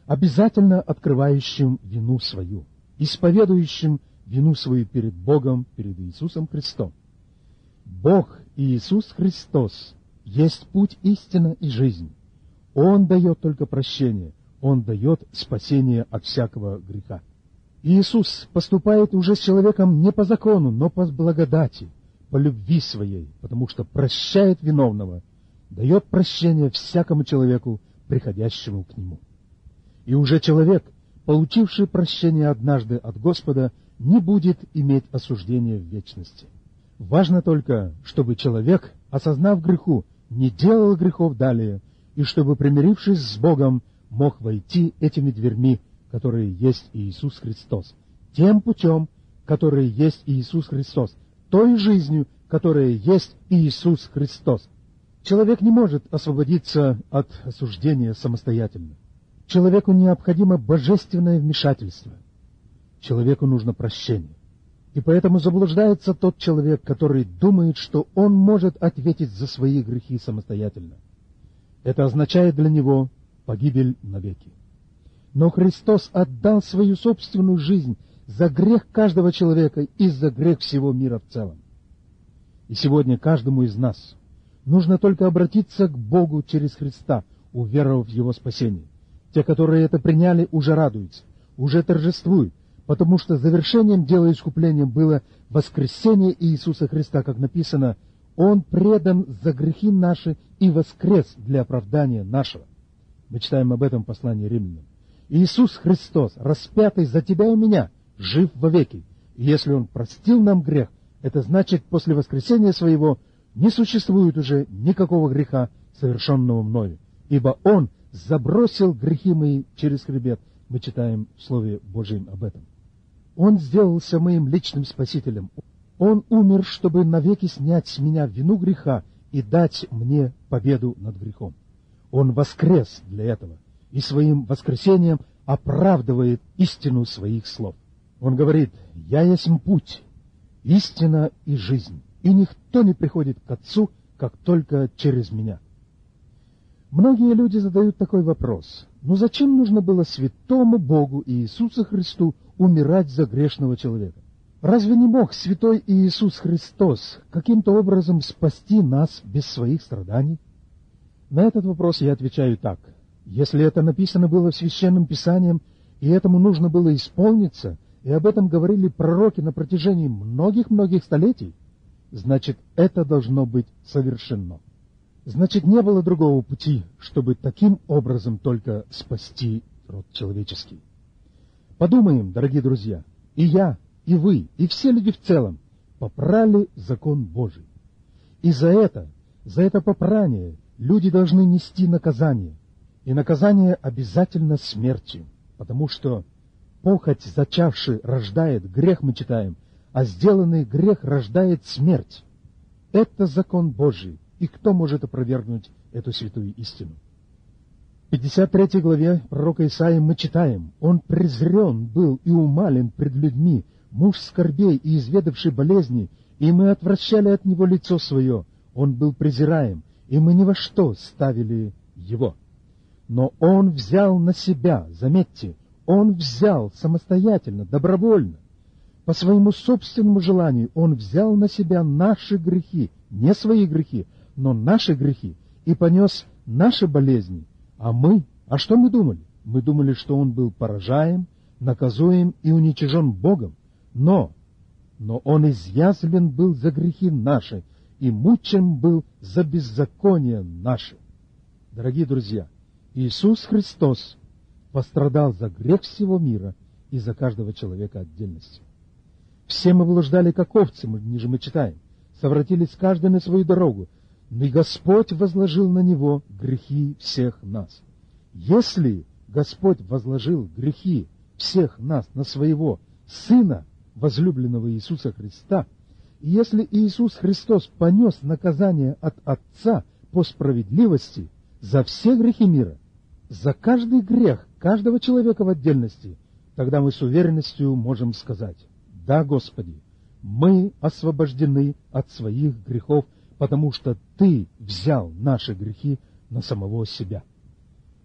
обязательно открывающим вину свою, исповедующим вину свою перед Богом, перед Иисусом Христом. Бог и Иисус Христос есть путь, истина и жизнь. Он дает только прощение, Он дает спасение от всякого греха. Иисус поступает уже с человеком не по закону, но по благодати, по любви своей, потому что прощает виновного, дает прощение всякому человеку, приходящему к Нему. И уже человек, получивший прощение однажды от Господа, не будет иметь осуждения в вечности. Важно только, чтобы человек, осознав греху, не делал грехов далее, и чтобы, примирившись с Богом, мог войти этими дверьми, которые есть Иисус Христос, тем путем, который есть Иисус Христос, той жизнью, которая есть Иисус Христос. Человек не может освободиться от осуждения самостоятельно. Человеку необходимо божественное вмешательство. Человеку нужно прощение. И поэтому заблуждается тот человек, который думает, что он может ответить за свои грехи самостоятельно. Это означает для него погибель навеки. Но Христос отдал свою собственную жизнь за грех каждого человека и за грех всего мира в целом. И сегодня каждому из нас нужно только обратиться к Богу через Христа, уверовав в Его спасение. Те, которые это приняли, уже радуются, уже торжествуют, потому что завершением дела искупления было воскресение Иисуса Христа, как написано: Он предан за грехи наши и воскрес для оправдания нашего. Мы читаем об этом в послании Римлянам. Иисус Христос, распятый за тебя и меня, жив вовеки. И если Он простил нам грех, это значит, после воскресения Своего не существует уже никакого греха, совершенного мною, ибо Он забросил грехи мои через хребет. Мы читаем в Слове Божьем об этом. Он сделался моим личным Спасителем. Он умер, чтобы навеки снять с меня вину греха и дать мне победу над грехом. Он воскрес для этого, и своим воскресением оправдывает истину своих слов. Он говорит: «Я есть путь, истина и жизнь, и никто не приходит к Отцу, как только через меня». Многие люди задают такой вопрос: ну зачем нужно было святому Богу и Иисусу Христу умирать за грешного человека? Разве не мог святой Иисус Христос каким-то образом спасти нас без своих страданий? На этот вопрос я отвечаю так: если это написано было в Священном Писании, и этому нужно было исполниться, и об этом говорили пророки на протяжении многих-многих столетий, значит, это должно быть совершено. Значит, не было другого пути, чтобы таким образом только спасти род человеческий. Подумаем, дорогие друзья, и я, и вы, и все люди в целом попрали закон Божий. И за это попрание люди должны нести наказание. И наказание обязательно смертью, потому что похоть, зачавший, рождает грех, мы читаем, а сделанный грех рождает смерть. Это закон Божий, и кто может опровергнуть эту святую истину? В 53 главе пророка Исаии мы читаем: «Он презрен был и умален пред людьми, муж скорбей и изведавший болезни, и мы отвращали от него лицо свое. Он был презираем, и мы ни во что ставили его. Но он взял на себя, заметьте, он взял самостоятельно, добровольно, по своему собственному желанию, он взял на себя наши грехи, не свои грехи, но наши грехи, и понес наши болезни. А что мы думали? Мы думали, что он был поражаем, наказуем и уничижен Богом. Но он изъязвлен был за грехи наши, и мучен был за беззаконие наше». Дорогие друзья, Иисус Христос пострадал за грех всего мира и за каждого человека отдельности. Все мы блуждали, как овцы, ниже мы читаем, совратились каждый на свою дорогу, но и Господь возложил на Него грехи всех нас. Если Господь возложил грехи всех нас на Своего Сына, возлюбленного Иисуса Христа, и если Иисус Христос понес наказание от Отца по справедливости за все грехи мира, за каждый грех каждого человека в отдельности, тогда мы с уверенностью можем сказать: «Да, Господи, мы освобождены от своих грехов, потому что Ты взял наши грехи на самого себя».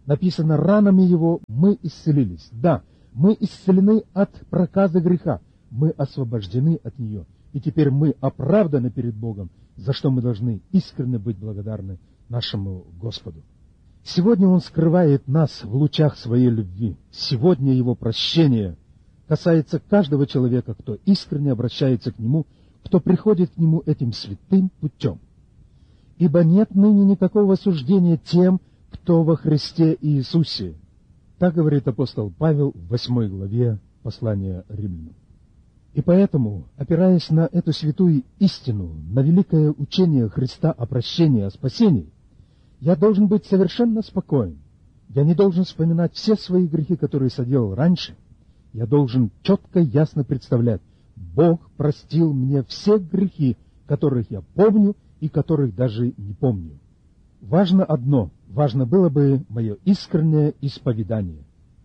Написано, ранами Его мы исцелились. Да, мы исцелены от проказы греха, мы освобождены от нее. И теперь мы оправданы перед Богом, за что мы должны искренне быть благодарны нашему Господу. Сегодня Он скрывает нас в лучах Своей любви. Сегодня Его прощение касается каждого человека, кто искренне обращается к Нему, кто приходит к Нему этим святым путем. Ибо нет ныне никакого осуждения тем, кто во Христе Иисусе. Так говорит апостол Павел в 8 главе послания Римлянам. И поэтому, опираясь на эту святую истину, на великое учение Христа о прощении, о спасении, я должен быть совершенно спокоен. Я не должен вспоминать все свои грехи, которые соделал раньше. Я должен четко, ясно представлять: Бог простил мне все грехи, которых я помню и которых даже не помню. Важно одно, важно было бы мое искреннее исповедание.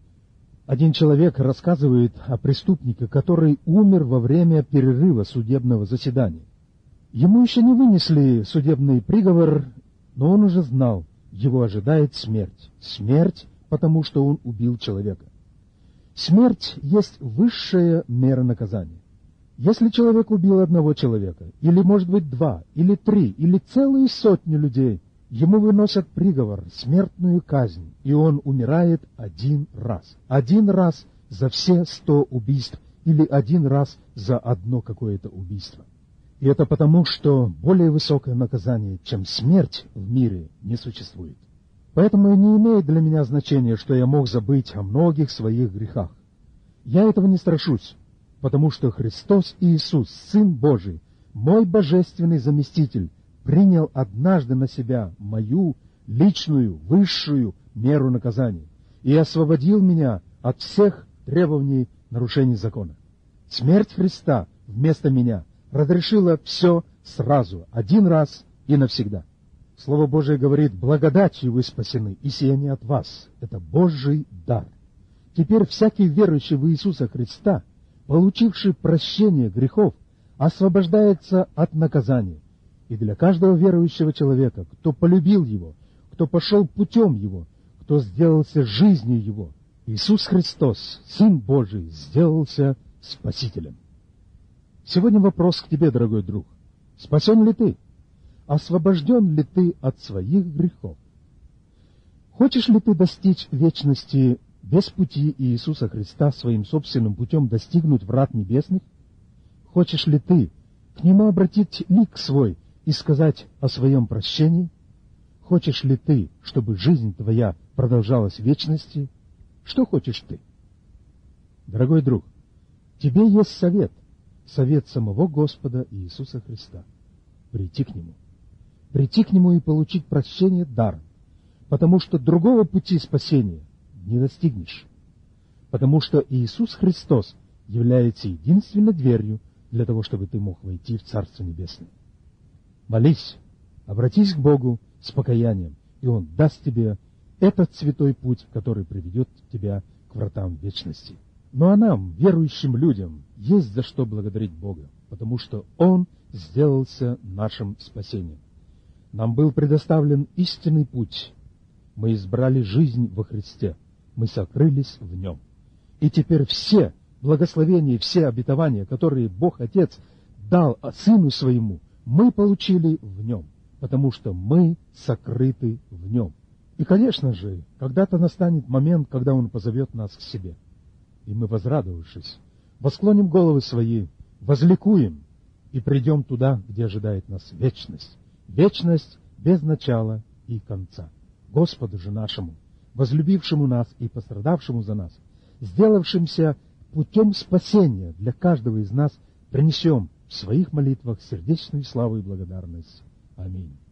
Один человек рассказывает о преступнике, который умер во время перерыва судебного заседания. Ему еще не вынесли судебный приговор, но он уже знал, его ожидает смерть. Смерть, потому что он убил человека. Смерть есть высшая мера наказания. Если человек убил одного человека, или, может быть, 2, или 3, или целую сотню людей, ему выносят приговор, смертную казнь, и он умирает один раз. Один раз за все 100 убийств, или один раз за одно какое-то убийство. И это потому, что более высокое наказание, чем смерть, в мире не существует. Поэтому не имеет для меня значения, что я мог забыть о многих своих грехах. Я этого не страшусь, потому что Христос Иисус, Сын Божий, мой божественный заместитель, принял однажды на себя мою личную, высшую меру наказания и освободил меня от всех требований нарушений закона. Смерть Христа вместо меня разрешила все сразу, один раз и навсегда. Слово Божие говорит: благодатью вы спасены, и сие не от вас. Это Божий дар. Теперь всякий верующий в Иисуса Христа, получивший прощение грехов, освобождается от наказания. И для каждого верующего человека, кто полюбил Его, кто пошел путем Его, кто сделался жизнью Его, Иисус Христос, Сын Божий, сделался Спасителем. Сегодня вопрос к тебе, дорогой друг. Спасен ли ты? Освобожден ли ты от своих грехов? Хочешь ли ты достичь вечности без пути Иисуса Христа, своим собственным путем достигнуть врат небесных? Хочешь ли ты к Нему обратить лик свой и сказать о своем прощении? Хочешь ли ты, чтобы жизнь твоя продолжалась в вечности? Что хочешь ты? Дорогой друг, тебе есть совет, совет самого Господа Иисуса Христа. Прийти к Нему. Прийти к Нему и получить прощение даром, потому что другого пути спасения не достигнешь, потому что Иисус Христос является единственной дверью для того, чтобы ты мог войти в Царство Небесное. Молись, обратись к Богу с покаянием, и Он даст тебе этот святой путь, который приведет тебя к вратам вечности. Ну а нам, верующим людям, есть за что благодарить Бога, потому что Он сделался нашим спасением. Нам был предоставлен истинный путь. Мы избрали жизнь во Христе. Мы сокрылись в Нем. И теперь все благословения, все обетования, которые Бог Отец дал Сыну Своему, мы получили в Нем, потому что мы сокрыты в Нем. И, конечно же, когда-то настанет момент, когда Он позовет нас к себе. И мы, возрадовавшись, восклоним головы свои, возликуем и придем туда, где ожидает нас вечность. Вечность без начала и конца. Господу же нашему, возлюбившему нас и пострадавшему за нас, сделавшимся путем спасения для каждого из нас, принесем в своих молитвах сердечную славу и благодарность. Аминь.